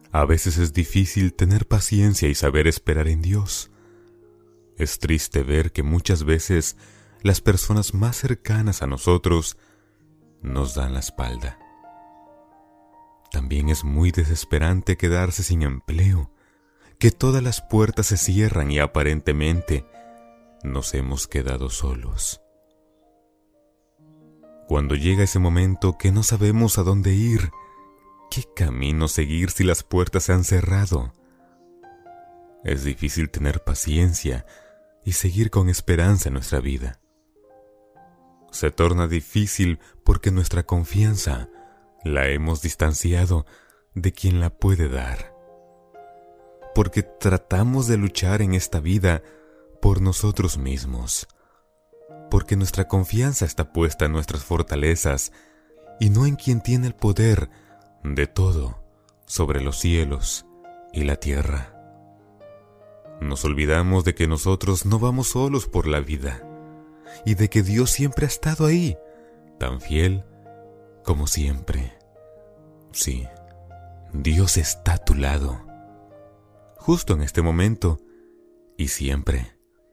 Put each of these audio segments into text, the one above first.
A veces es difícil tener paciencia y saber esperar en Dios. Es triste ver que muchas veces las personas más cercanas a nosotros nos dan la espalda. También es muy desesperante quedarse sin empleo, que todas las puertas se cierran y aparentemente nos hemos quedado solos. Cuando llega ese momento que no sabemos a dónde ir, ¿qué camino seguir si las puertas se han cerrado? Es difícil tener paciencia y seguir con esperanza en nuestra vida. Se torna difícil porque nuestra confianza la hemos distanciado de quien la puede dar. Porque tratamos de luchar en esta vida por nosotros mismos. Porque nuestra confianza está puesta en nuestras fortalezas y no en quien tiene el poder de todo sobre los cielos y la tierra. Nos olvidamos de que nosotros no vamos solos por la vida y de que Dios siempre ha estado ahí, tan fiel como siempre. Sí, Dios está a tu lado, justo en este momento y siempre.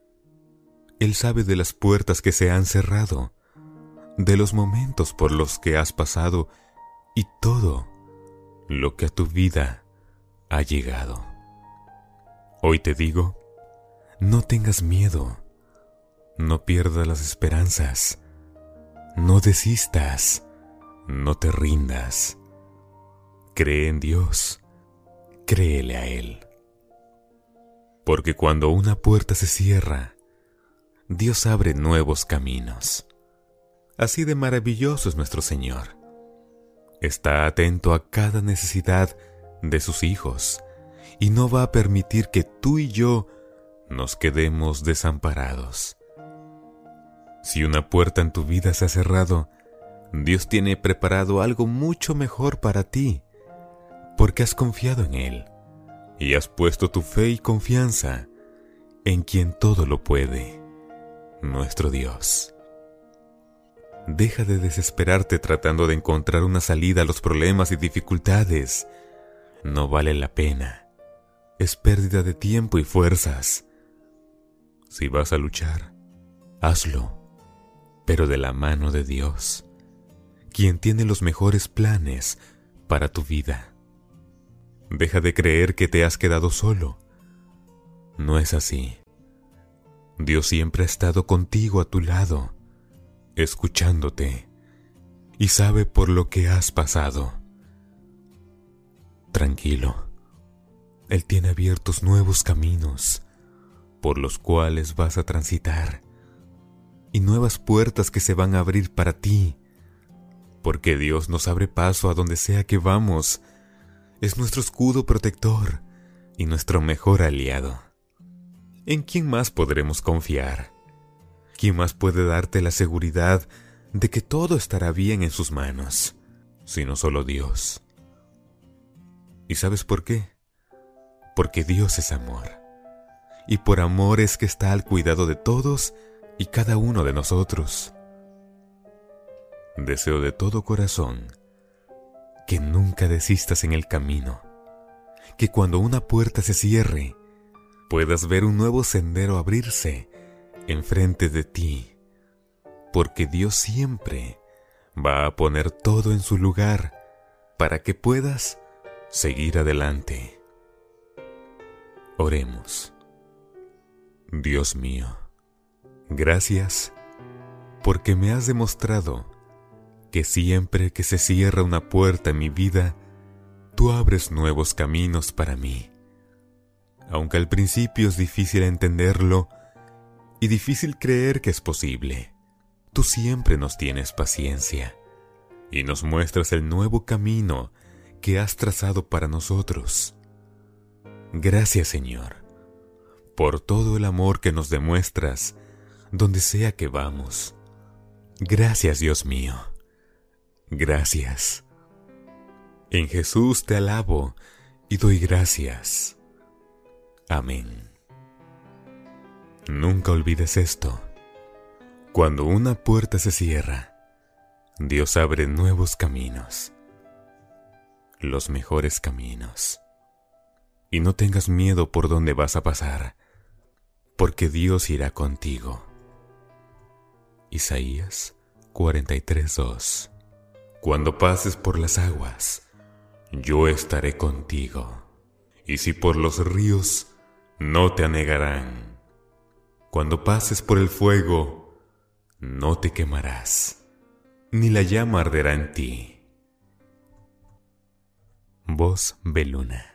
Él sabe de las puertas que se han cerrado, de los momentos por los que has pasado y todo lo que a tu vida ha llegado. Hoy te digo, no tengas miedo, no pierdas las esperanzas, no desistas, no te rindas. Cree en Dios, créele a Él. Porque cuando una puerta se cierra, Dios abre nuevos caminos. Así de maravilloso es nuestro Señor. Está atento a cada necesidad de sus hijos y no va a permitir que tú y yo nos quedemos desamparados. Si una puerta en tu vida se ha cerrado, Dios tiene preparado algo mucho mejor para ti, porque has confiado en Él y has puesto tu fe y confianza en quien todo lo puede, nuestro Dios. Deja de desesperarte tratando de encontrar una salida a los problemas y dificultades. No vale la pena. Es pérdida de tiempo y fuerzas. Si vas a luchar, hazlo, pero de la mano de Dios, quien tiene los mejores planes para tu vida. Deja de creer que te has quedado solo. No es así. Dios siempre ha estado contigo a tu lado, escuchándote, y sabe por lo que has pasado. Tranquilo, Él tiene abiertos nuevos caminos por los cuales vas a transitar y nuevas puertas que se van a abrir para ti, porque Dios nos abre paso a donde sea que vamos. Es nuestro escudo protector y nuestro mejor aliado. ¿En quién más podremos confiar? ¿Quién más puede darte la seguridad de que todo estará bien en sus manos, sino solo Dios? ¿Y sabes por qué? Porque Dios es amor, y por amor es que está al cuidado de todos y cada uno de nosotros. Deseo de todo corazón que nunca desistas en el camino, que cuando una puerta se cierre, puedas ver un nuevo sendero abrirse enfrente de ti, porque Dios siempre va a poner todo en su lugar para que puedas seguir adelante. Oremos. Dios mío, gracias porque me has demostrado que siempre que se cierra una puerta en mi vida, tú abres nuevos caminos para mí. Aunque al principio es difícil entenderlo y difícil creer que es posible, tú siempre nos tienes paciencia y nos muestras el nuevo camino que has trazado para nosotros. Gracias, Señor, por todo el amor que nos demuestras donde sea que vamos. Gracias, Dios mío. Gracias. En Jesús te alabo y doy gracias. Amén. Nunca olvides esto. Cuando una puerta se cierra, Dios abre nuevos caminos, los mejores caminos. y no tengas miedo por donde vas a pasar, porque Dios irá contigo. Isaías 43:2. Cuando pases por las aguas, yo estaré contigo, y si por los ríos, no te anegarán. Cuando pases por el fuego, no te quemarás, ni la llama arderá en ti. Voz Beluna.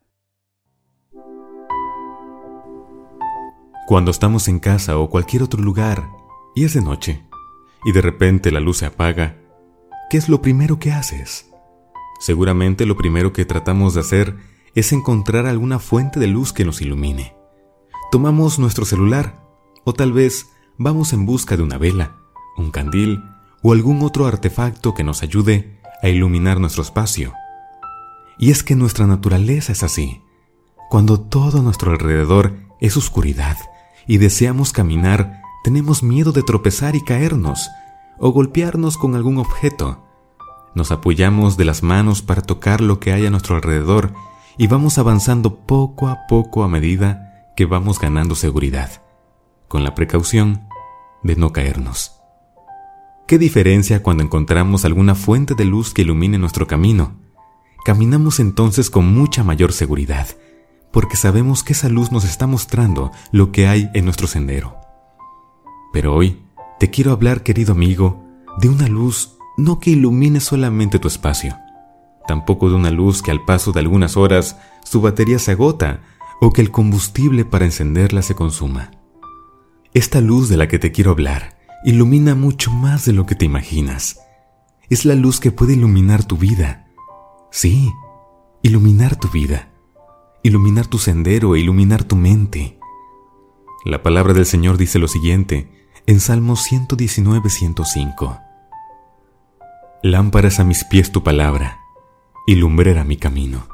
Cuando estamos en casa o cualquier otro lugar y es de noche, y de repente la luz se apaga, ¿qué es lo primero que haces? Seguramente lo primero que tratamos de hacer es encontrar alguna fuente de luz que nos ilumine. Tomamos nuestro celular, o tal vez vamos en busca de una vela, un candil o algún otro artefacto que nos ayude a iluminar nuestro espacio. Y es que nuestra naturaleza es así. Cuando todo a nuestro alrededor es oscuridad y deseamos caminar, tenemos miedo de tropezar y caernos, o golpearnos con algún objeto. Nos apoyamos de las manos para tocar lo que hay a nuestro alrededor y vamos avanzando poco a poco a medida que vamos ganando seguridad, con la precaución de no caernos. ¿Qué diferencia cuando encontramos alguna fuente de luz que ilumine nuestro camino? Caminamos entonces con mucha mayor seguridad, porque sabemos que esa luz nos está mostrando lo que hay en nuestro sendero. Pero hoy te quiero hablar, querido amigo, de una luz no que ilumine solamente tu espacio, tampoco de una luz que al paso de algunas horas su batería se agota o que el combustible para encenderla se consuma. Esta luz de la que te quiero hablar ilumina mucho más de lo que te imaginas. Es la luz que puede iluminar tu vida. Sí, iluminar tu vida, iluminar tu sendero e iluminar tu mente. La palabra del Señor dice lo siguiente en Salmo 119:105. Lámpara es a mis pies tu palabra, y lumbrera mi camino.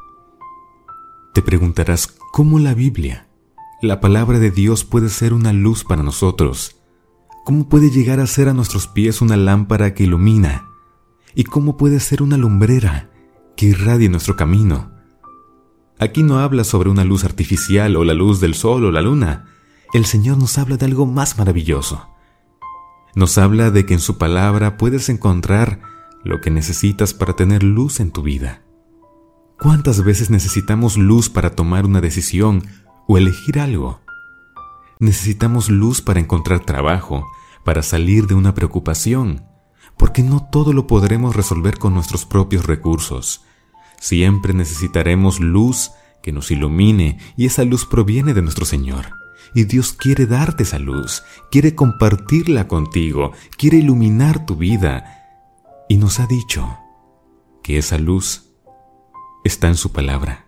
Te preguntarás cómo la Biblia, la palabra de Dios, puede ser una luz para nosotros. ¿Cómo puede llegar a ser a nuestros pies una lámpara que ilumina? ¿Y cómo puede ser una lumbrera que irradie nuestro camino? Aquí no habla sobre una luz artificial o la luz del sol o la luna. El Señor nos habla de algo más maravilloso. Nos habla de que en su palabra puedes encontrar lo que necesitas para tener luz en tu vida. ¿Cuántas veces necesitamos luz para tomar una decisión o elegir algo? Necesitamos luz para encontrar trabajo, para salir de una preocupación, porque no todo lo podremos resolver con nuestros propios recursos. Siempre necesitaremos luz que nos ilumine, y esa luz proviene de nuestro Señor. Y Dios quiere darte esa luz, quiere compartirla contigo, quiere iluminar tu vida. Y nos ha dicho que esa luz está en su palabra.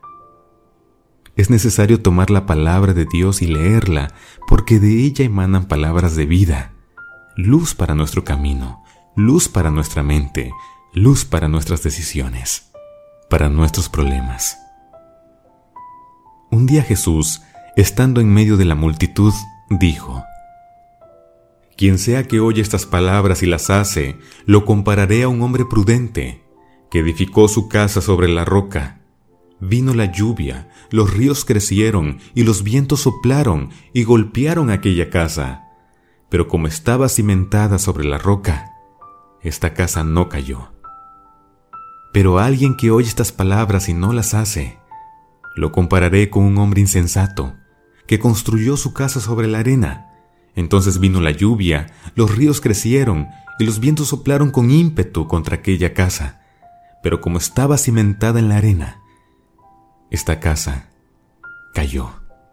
Es necesario tomar la palabra de Dios y leerla, porque de ella emanan palabras de vida, luz para nuestro camino, luz para nuestra mente, luz para nuestras decisiones, para nuestros problemas. Un día Jesús, estando en medio de la multitud, dijo: Quien sea que oye estas palabras y las hace, lo compararé a un hombre prudente, que edificó su casa sobre la roca. Vino la lluvia, los ríos crecieron y los vientos soplaron y golpearon aquella casa. Pero como estaba cimentada sobre la roca, esta casa no cayó. Pero a alguien que oye estas palabras y no las hace, lo compararé con un hombre insensato, que construyó su casa sobre la arena. Entonces vino la lluvia, los ríos crecieron y los vientos soplaron con ímpetu contra aquella casa. Pero como estaba cimentada en la arena, esta casa cayó.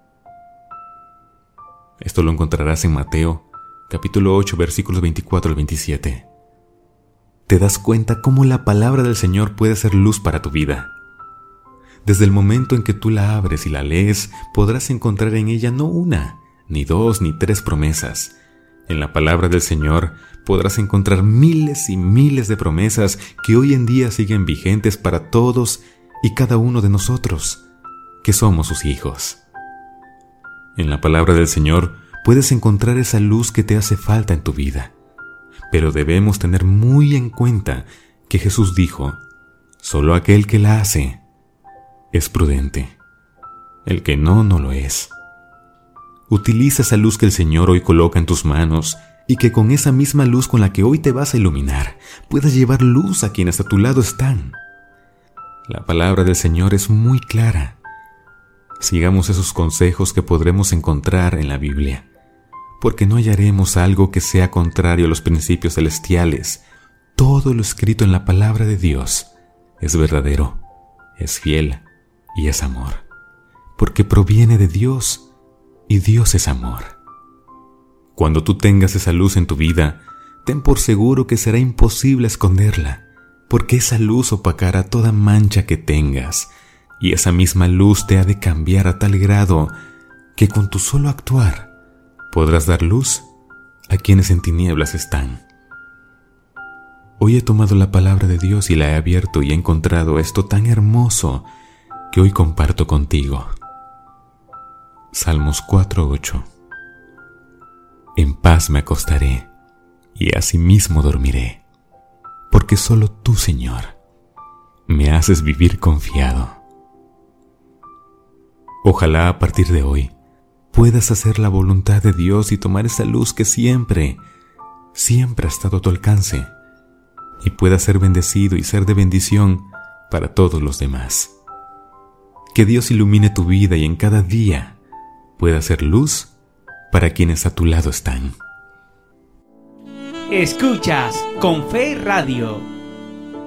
Esto lo encontrarás en Mateo, capítulo 8, versículos 24 al 27. ¿Te das cuenta cómo la palabra del Señor puede ser luz para tu vida? Desde el momento en que tú la abres y la lees, podrás encontrar en ella no una, ni dos, ni tres promesas. En la palabra del Señor podrás encontrar miles y miles de promesas que hoy en día siguen vigentes para todos y cada uno de nosotros, que somos sus hijos. En la palabra del Señor puedes encontrar esa luz que te hace falta en tu vida. Pero debemos tener muy en cuenta que Jesús dijo: solo aquel que la hace es prudente. El que no, no lo es. Utiliza esa luz que el Señor hoy coloca en tus manos y que con esa misma luz con la que hoy te vas a iluminar, puedas llevar luz a quienes a tu lado están. La palabra del Señor es muy clara. Sigamos esos consejos que podremos encontrar en la Biblia, porque no hallaremos algo que sea contrario a los principios celestiales. Todo lo escrito en la palabra de Dios es verdadero, es fiel y es amor, porque proviene de Dios y Dios es amor. Cuando tú tengas esa luz en tu vida, ten por seguro que será imposible esconderla, porque esa luz opacará toda mancha que tengas, y esa misma luz te ha de cambiar a tal grado que con tu solo actuar podrás dar luz a quienes en tinieblas están. Hoy he tomado la palabra de Dios y la he abierto y he encontrado esto tan hermoso que hoy comparto contigo. Salmos 4:8. En paz me acostaré y asimismo dormiré, porque solo tú, Señor, me haces vivir confiado. Ojalá a partir de hoy puedas hacer la voluntad de Dios y tomar esa luz que siempre ha estado a tu alcance, y puedas ser bendecido y ser de bendición para todos los demás. Que Dios ilumine tu vida y en cada día pueda ser luz para quienes a tu lado están. Escuchas Con Fe Radio.